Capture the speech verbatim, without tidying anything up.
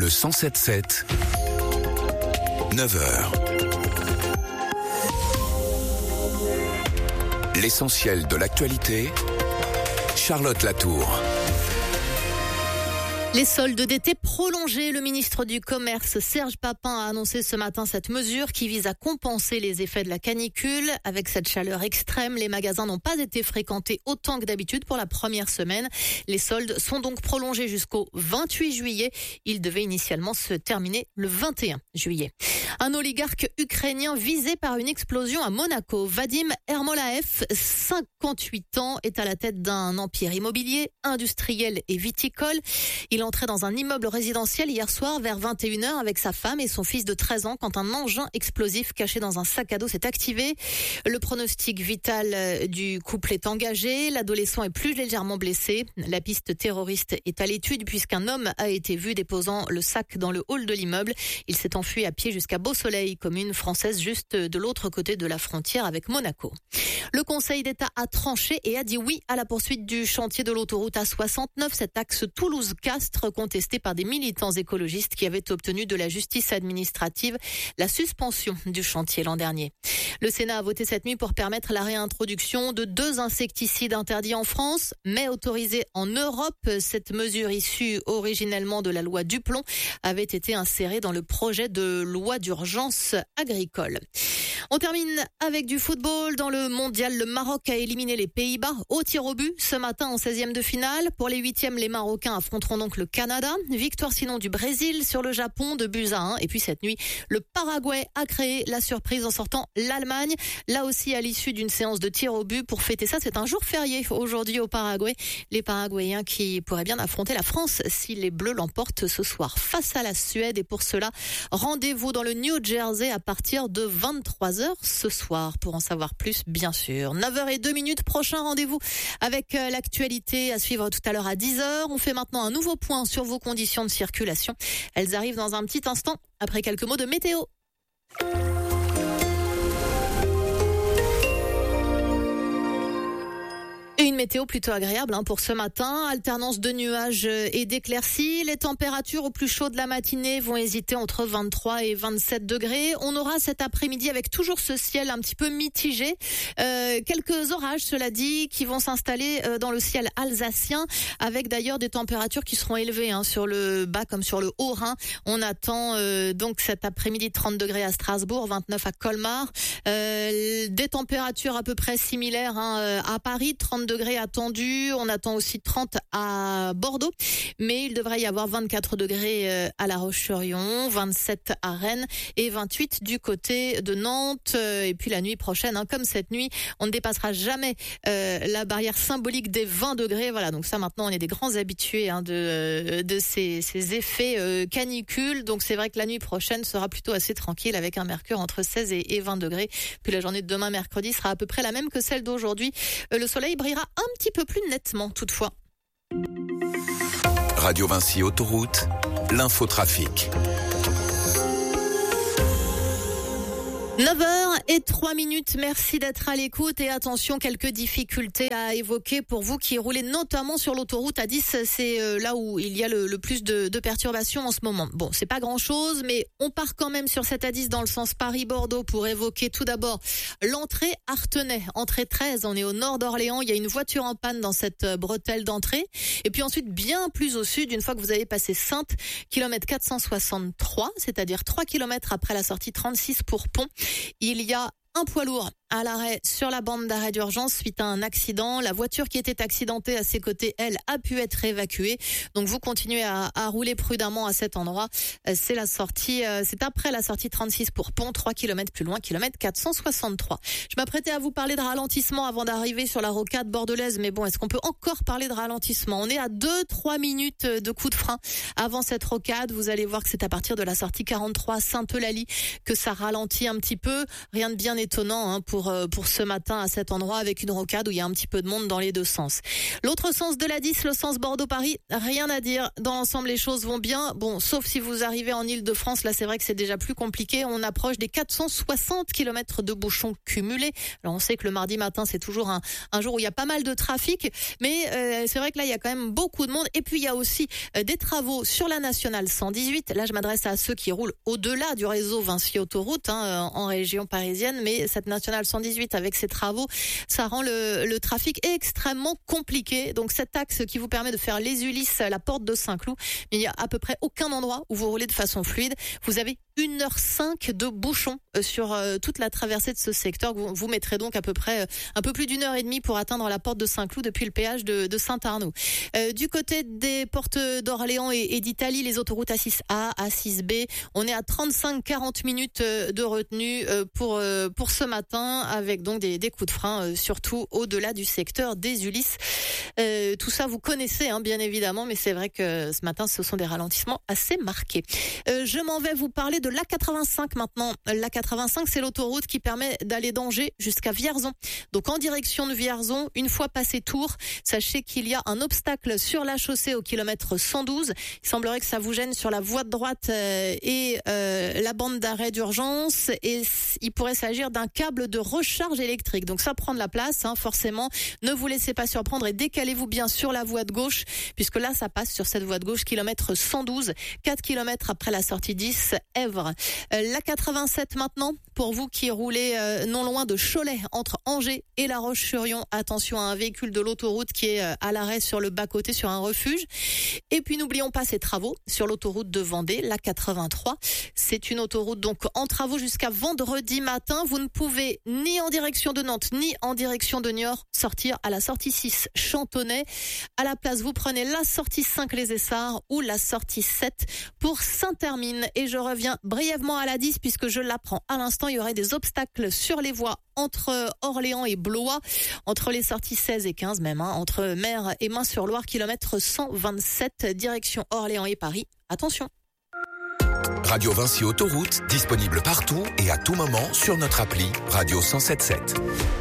Le cent sept sept, neuf heures. L'essentiel de l'actualité, Charlotte Latour. Les soldes d'été prolongés. Le ministre du Commerce, Serge Papin, a annoncé ce matin cette mesure qui vise à compenser les effets de la canicule. Avec cette chaleur extrême, les magasins n'ont pas été fréquentés autant que d'habitude pour la première semaine. Les soldes sont donc prolongés jusqu'au vingt-huit juillet. Ils devaient initialement se terminer le vingt et un juillet. Un oligarque ukrainien visé par une explosion à Monaco. Vadim Ermolaev, cinquante-huit ans, est à la tête d'un empire immobilier, industriel et viticole. Il entrait dans un immeuble résidentiel hier soir vers vingt et une heures avec sa femme et son fils de treize ans quand un engin explosif caché dans un sac à dos s'est activé. Le pronostic vital du couple est engagé. L'adolescent est plus légèrement blessé. La piste terroriste est à l'étude puisqu'un homme a été vu déposant le sac dans le hall de l'immeuble. Il s'est enfui à pied jusqu'à Beau-Soleil, commune française juste de l'autre côté de la frontière avec Monaco. Le Conseil d'État a tranché et a dit oui à la poursuite du chantier de l'autoroute A soixante-neuf, cet axe Toulouse-Castres contesté par des militants écologistes qui avaient obtenu de la justice administrative la suspension du chantier l'an dernier. Le Sénat a voté cette nuit pour permettre la réintroduction de deux insecticides interdits en France, mais autorisés en Europe. Cette mesure issue originellement de la loi Duplon avait été insérée dans le projet de loi d'urgence agricole. On termine avec du football. Dans le mondial, le Maroc a éliminé les Pays-Bas au tir au but ce matin en seizième de finale. Pour les huitièmes, les Marocains affronteront donc le Canada. Victoire sinon du Brésil sur le Japon de buts à un. Et puis cette nuit, le Paraguay a créé la surprise en sortant l'Allemagne. Là aussi à l'issue d'une séance de tir au but pour fêter ça. C'est un jour férié aujourd'hui au Paraguay. Les Paraguayens qui pourraient bien affronter la France si les Bleus l'emportent ce soir face à la Suède. Et pour cela, rendez-vous dans le New Jersey à partir de vingt-trois heures ce soir pour en savoir plus, bien sûr. neuf heures zéro deux minutes, prochain rendez-vous avec l'actualité à suivre tout à l'heure à dix heures. On fait maintenant un nouveau point sur vos conditions de circulation. Elles arrivent dans un petit instant après quelques mots de météo. Et une météo plutôt agréable hein, pour ce matin, alternance de nuages et d'éclaircies. Les températures au plus chaud de la matinée vont hésiter entre vingt-trois et vingt-sept degrés. On aura cet après-midi avec toujours ce ciel un petit peu mitigé. Euh, quelques orages, cela dit, qui vont s'installer euh, dans le ciel alsacien, avec d'ailleurs des températures qui seront élevées hein, sur le bas comme sur le Haut-Rhin. On attend euh, donc cet après-midi trente degrés à Strasbourg, vingt-neuf à Colmar. Euh, des températures à peu près similaires hein, à Paris, trente degrés attendus. On attend aussi trente à Bordeaux, mais il devrait y avoir vingt-quatre degrés à La Roche-sur-Yon, vingt-sept à Rennes et vingt-huit du côté de Nantes. Et puis la nuit prochaine, hein, comme cette nuit, on ne dépassera jamais euh, la barrière symbolique des vingt degrés. Voilà, donc ça maintenant on est des grands habitués hein, de de ces, ces effets euh, canicules. Donc c'est vrai que la nuit prochaine sera plutôt assez tranquille avec un mercure entre seize et vingt degrés. Puis la journée de demain mercredi sera à peu près la même que celle d'aujourd'hui. Euh, le soleil brillera un petit peu plus nettement toutefois. Radio Vinci Autoroute, l'infotrafic. neuf heures zéro trois minutes, merci d'être à l'écoute et attention, quelques difficultés à évoquer pour vous qui roulez notamment sur l'autoroute A dix, c'est là où il y a le, le plus de, de perturbations en ce moment. Bon, c'est pas grand chose, mais on part quand même sur cette A dix dans le sens Paris-Bordeaux pour évoquer tout d'abord l'entrée Artenay, entrée treize, on est au nord d'Orléans, il y a une voiture en panne dans cette bretelle d'entrée, et puis ensuite bien plus au sud, une fois que vous avez passé Saintes, kilomètre quatre cent soixante-trois, c'est-à-dire trois kilomètres après la sortie trente-six pour Pont, il y a un poids lourd à l'arrêt sur la bande d'arrêt d'urgence suite à un accident. La voiture qui était accidentée à ses côtés, elle, a pu être évacuée. Donc vous continuez à, à rouler prudemment à cet endroit. C'est la sortie, c'est après la sortie trente-six pour Pont, trois kilomètres plus loin, kilomètre quatre cent soixante-trois. Je m'apprêtais à vous parler de ralentissement avant d'arriver sur la rocade bordelaise, mais bon, est-ce qu'on peut encore parler de ralentissement? On est à deux trois minutes de coup de frein avant cette rocade. Vous allez voir que c'est à partir de la sortie quarante-trois Sainte-Eulalie que ça ralentit un petit peu. Rien de bien étonnant hein, pour pour pour ce matin à cet endroit avec une rocade où il y a un petit peu de monde dans les deux sens. L'autre sens de l'A dix, le sens Bordeaux-Paris, rien à dire. Dans l'ensemble, les choses vont bien. Bon, sauf si vous arrivez en Île-de-France, là c'est vrai que c'est déjà plus compliqué. On approche des quatre cent soixante kilomètres de bouchons cumulés. Alors on sait que le mardi matin, c'est toujours un, un jour où il y a pas mal de trafic, mais euh, c'est vrai que là il y a quand même beaucoup de monde. Et puis il y a aussi euh, des travaux sur la nationale cent dix-huit. Là je m'adresse à ceux qui roulent au-delà du réseau Vinci Autoroute hein, en région parisienne, mais cette nationale cent dix-huit avec ses travaux, ça rend le, le trafic extrêmement compliqué. Donc cet axe qui vous permet de faire les Ulysses, la porte de Saint-Cloud, mais il y a à peu près aucun endroit où vous roulez de façon fluide. Vous avez une heure cinq de bouchons sur toute la traversée de ce secteur. Vous, vous mettrez donc à peu près un peu plus d'une heure et demie pour atteindre la porte de Saint-Cloud depuis le péage de, de Saint-Arnaud. Euh, du côté des portes d'Orléans et, et d'Italie, les autoroutes A six A, A six B, on est à trente-cinq à quarante minutes de retenue pour pour ce matin, avec donc des, des coups de frein, surtout au-delà du secteur des Ulysses. Euh, tout ça, vous connaissez hein, bien évidemment, mais c'est vrai que ce matin, ce sont des ralentissements assez marqués. Euh, je m'en vais vous parler de l'A quatre-vingt-cinq maintenant. L'A quatre-vingt-cinq, c'est l'autoroute qui permet d'aller d'Angers jusqu'à Vierzon. Donc en direction de Vierzon, une fois passé Tours, sachez qu'il y a un obstacle sur la chaussée au kilomètre cent douze. Il semblerait que ça vous gêne sur la voie de droite euh, et euh, la bande d'arrêt d'urgence, et il pourrait s'agir d'un câble de recharge électrique. Donc ça prend de la place, hein, forcément. Ne vous laissez pas surprendre et décalez-vous bien sur la voie de gauche, puisque là ça passe sur cette voie de gauche, kilomètre cent douze, quatre kilomètres après la sortie dix, Èvres. Euh, l'A quatre-vingt-sept maintenant, pour vous qui roulez euh, non loin de Cholet, entre Angers et La Roche-sur-Yon, attention à un véhicule de l'autoroute qui est euh, à l'arrêt sur le bas-côté sur un refuge. Et puis n'oublions pas ces travaux sur l'autoroute de Vendée, l'A quatre-vingt-trois. C'est une autoroute donc en travaux jusqu'à vendredi matin. Vous ne pouvez ni en direction de Nantes ni en direction de Niort sortir à la sortie six Chantonnay. À la place, vous prenez la sortie cinq Les Essarts ou la sortie sept pour Saint-Hermine. Et je reviens brièvement à la dix puisque je l'apprends à l'instant, il y aurait des obstacles sur les voies entre Orléans et Blois, entre les sorties seize et quinze même, hein, entre Mer et Main-sur-Loire, kilomètre cent vingt-sept, direction Orléans et Paris. Attention. Radio Vinci Autoroute, disponible partout et à tout moment sur notre appli Radio cent soixante-dix-sept.